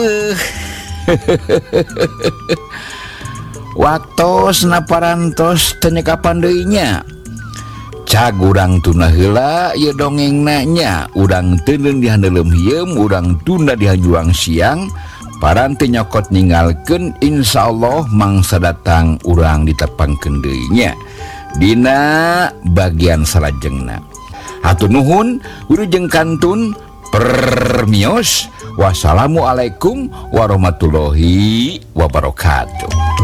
waktu naparantos tanya kapan deunya cag urang tuna heula ieu dongeng nanya urang teuneun di handelem hieum urang tunda di juang siang paranti nyokot ninggalkeun insyaallah mangsa datang urang ditepangkeun deui nya dina bagian salajengna. Hatur nuhun wilujeng kantun permios. Wassalamualaikum warahmatullahi wabarakatuh.